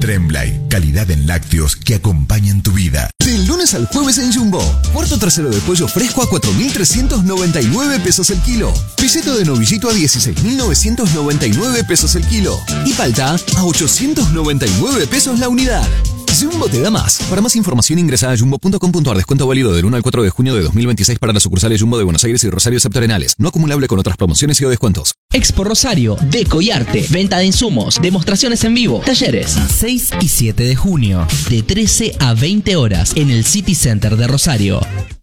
Tremblay, calidad en lácteos que acompañan tu vida. Del lunes al jueves en Jumbo. Cuarto trasero de pollo fresco a 4.399 pesos el kilo. Piseto de novillito a 16.999 pesos el kilo. Y palta a 899 pesos la unidad. Jumbo te da más. Para más información ingresa a jumbo.com.ar. Descuento válido del 1 al 4 de junio de 2026 para las sucursales Jumbo de Buenos Aires y Rosario Septentrionales. No acumulable con otras promociones y o descuentos. Expo Rosario, Deco y Arte, venta de insumos, demostraciones en vivo, talleres. 6 y 7 de junio, de 13 a 20 horas, en el City Center de Rosario.